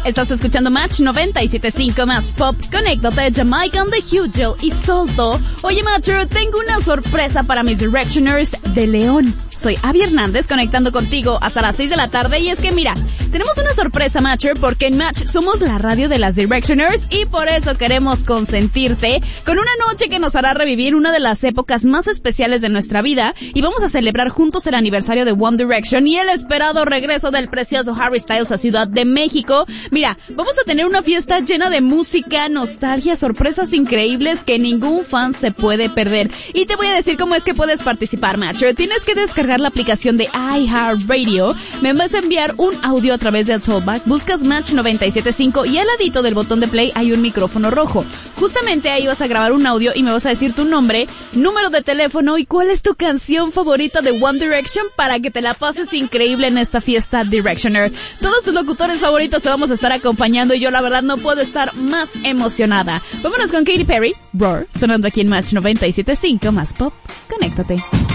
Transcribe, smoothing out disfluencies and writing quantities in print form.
Estás escuchando Match 97.5 más pop. Conéctate, Jamaican de Hugel y Solto. Oye, Matcher, tengo una sorpresa para mis Directioners de León. Soy Abby Hernández, conectando contigo hasta las 6 de la tarde. Y es que mira, tenemos una sorpresa, Matcher, porque en Match somos la radio de las Directioners y por eso queremos consentirte con una noche que nos hará revivir una de las épocas más especiales de nuestra vida y vamos a celebrar juntos el aniversario de One Direction y el esperado regreso del precioso Harry Styles a Ciudad de México. Mira, vamos a tener una fiesta llena de música, nostalgia, sorpresas increíbles que ningún fan se puede perder. Y te voy a decir cómo es que puedes participar, Matcher. Tienes que descargar la aplicación de iHeartRadio, me vas a enviar un audio a través del Talkback, buscas Match 97.5 y al ladito del botón de play hay un micrófono rojo. Justamente ahí vas a grabar un audio y me vas a decir tu nombre, número de teléfono y cuál es tu canción favorita de One Direction para que te la pases increíble en esta fiesta Directioner. Todos tus locutores favoritos te vamos a estar acompañando y yo la verdad no puedo estar más emocionada. Vámonos con Katy Perry, Roar, sonando aquí en Match 97.5 más pop. Conéctate.